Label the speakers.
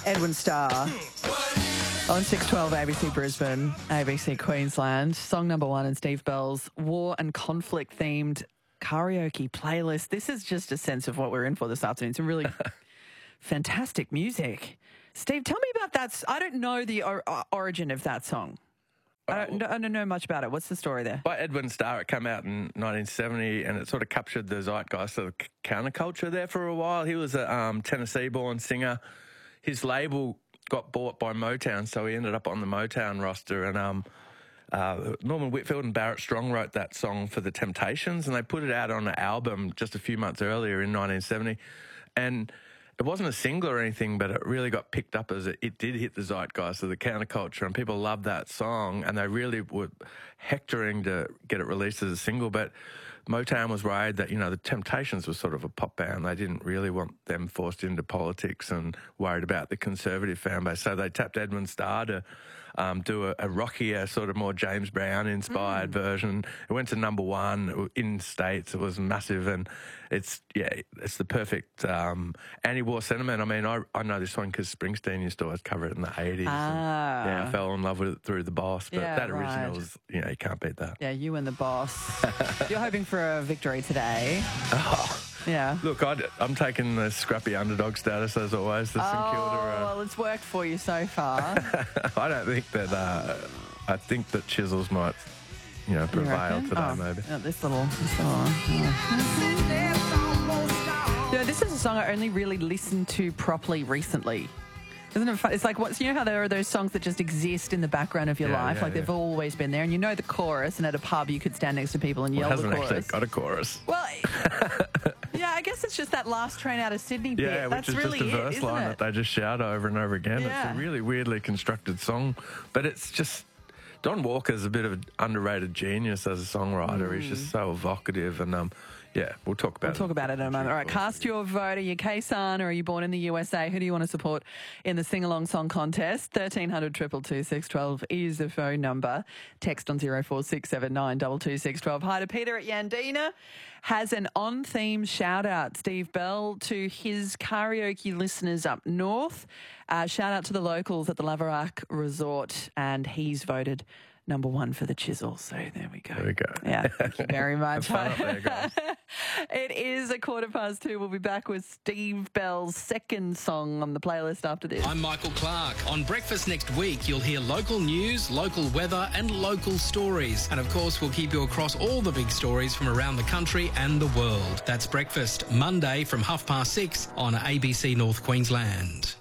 Speaker 1: Edwin Starr on 612 ABC Brisbane, ABC Queensland. Song number one in Steve Bell's war and conflict themed karaoke playlist. This is just a sense of what we're in for this afternoon. Some really fantastic music. Steve, tell me about that. I don't know the origin of that song. I don't know much about it. What's the story there?
Speaker 2: By Edwin Starr, it came out in 1970 and it sort of captured the zeitgeist of counterculture there for a while. He was a Tennessee-born singer. His label got bought by Motown, so he ended up on the Motown roster. And Norman Whitfield and Barrett Strong wrote that song for the Temptations, and they put it out on an album just a few months earlier in 1970. And it wasn't a single or anything, but it really got picked up as it did hit the zeitgeist of the counterculture, and people loved that song, and they really were hectoring to get it released as a single. But Motown was worried that, the Temptations was sort of a pop band. They didn't really want them forced into politics and worried about the conservative fan base. So they tapped Edwin Starr to do a rockier, sort of more James Brown-inspired version. It went to number one in States. It was massive, and it's the perfect anti-war sentiment. I mean, I know this one because Springsteen used to always cover it in the 80s. I fell in love with it through The Boss. But that original was, you can't beat that.
Speaker 1: Yeah, you and The Boss. You're hoping for a victory today. Yeah.
Speaker 2: Look, I'm taking the scrappy underdog status as always. The St Kilda.
Speaker 1: Well, it's worked for you so far.
Speaker 2: I don't think that. I think that Chisels might, prevail today. Maybe.
Speaker 1: This little. This is a song I only really listened to properly recently. Isn't it fun? It's like, how there are those songs that just exist in the background of your life, they've always been there, and the chorus, and at a pub you could stand next to people and yell the chorus.
Speaker 2: It hasn't actually got a chorus.
Speaker 1: Well, I guess it's just that last train out of Sydney bit.
Speaker 2: Yeah,
Speaker 1: That's
Speaker 2: which is
Speaker 1: really
Speaker 2: just a verse line that they just shout over and over again.
Speaker 1: Yeah.
Speaker 2: It's a really weirdly constructed song, but it's just... Don Walker's a bit of an underrated genius as a songwriter. He's just so evocative, and we'll talk about it.
Speaker 1: We'll talk about it in a moment. All right, cast your vote. Are you Kaysan or are you born in the USA? Who do you want to support in the sing-along song contest? 1300 222 612 is the phone number. Text on 0467 22612. Hi to Peter at Yandina. Has an on-theme shout-out, Steve Bell, to his karaoke listeners up north. Shout-out to the locals at the Laverack Resort, and he's voted number one for the Chisel. So there we go.
Speaker 2: There we go.
Speaker 1: Yeah, thank you very much.
Speaker 2: Fun up there, guys.
Speaker 1: It is 2:15. We'll be back with Steve Bell's second song on the playlist after this.
Speaker 3: I'm Michael Clark. On Breakfast next week, you'll hear local news, local weather and local stories. And of course, we'll keep you across all the big stories from around the country and the world. That's Breakfast, Monday from 6:30 on ABC North Queensland.